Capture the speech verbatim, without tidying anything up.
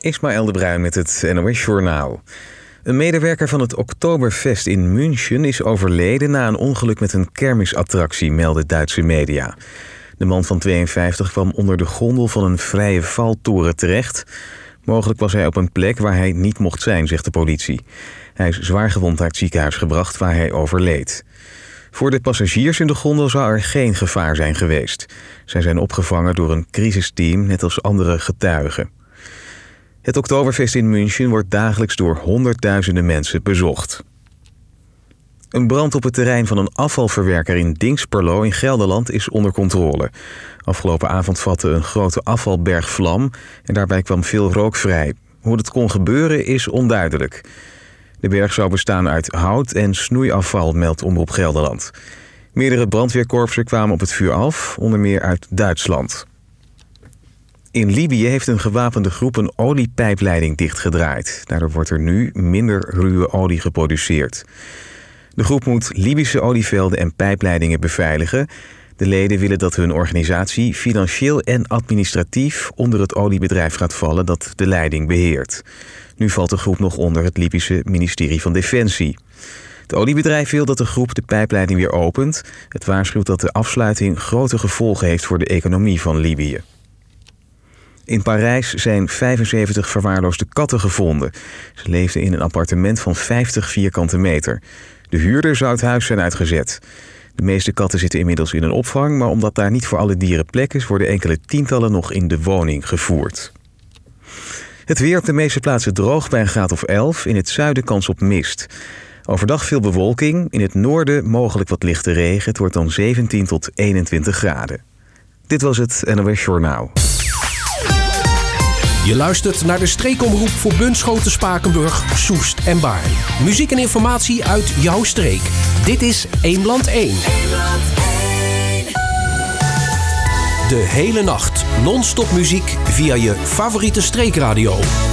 Ismaël de Bruin met het N O S-journaal. Een medewerker van het Oktoberfest in München is overleden na een ongeluk met een kermisattractie, melden Duitse media. De man van tweeënvijftig kwam onder de gondel van een vrije valtoren terecht. Mogelijk was hij op een plek waar hij niet mocht zijn, zegt de politie. Hij is zwaargewond naar het ziekenhuis gebracht waar hij overleed. Voor de passagiers in de gondel zou er geen gevaar zijn geweest. Zij zijn opgevangen door een crisisteam, net als andere getuigen. Het Oktoberfest in München wordt dagelijks door honderdduizenden mensen bezocht. Een brand op het terrein van een afvalverwerker in Dingsperlo in Gelderland is onder controle. Afgelopen avond vatte een grote afvalberg vlam en daarbij kwam veel rook vrij. Hoe dat kon gebeuren is onduidelijk. De berg zou bestaan uit hout en snoeiafval, meldt Omroep Gelderland. Meerdere brandweerkorpsen kwamen op het vuur af, onder meer uit Duitsland. In Libië heeft een gewapende groep een oliepijpleiding dichtgedraaid. Daardoor wordt er nu minder ruwe olie geproduceerd. De groep moet Libische olievelden en pijpleidingen beveiligen. De leden willen dat hun organisatie financieel en administratief onder het oliebedrijf gaat vallen dat de leiding beheert. Nu valt de groep nog onder het Libische ministerie van Defensie. Het oliebedrijf wil dat de groep de pijpleiding weer opent. Het waarschuwt dat de afsluiting grote gevolgen heeft voor de economie van Libië. In Parijs zijn vijfenzeventig verwaarloosde katten gevonden. Ze leefden in een appartement van vijftig vierkante meter. De huurder zou het huis zijn uitgezet. De meeste katten zitten inmiddels in een opvang, maar omdat daar niet voor alle dieren plek is, worden enkele tientallen nog in de woning gevoerd. Het weer op de meeste plaatsen droog bij een graad of elf. In het zuiden kans op mist. Overdag veel bewolking. In het noorden mogelijk wat lichte regen. Het wordt dan zeventien tot eenentwintig graden. Dit was het N O S-journaal. Je luistert naar de streekomroep voor Bunschoten, Spakenburg, Soest en Baarn. Muziek en informatie uit jouw streek. Dit is Eemland één. De hele nacht non-stop muziek via je favoriete streekradio.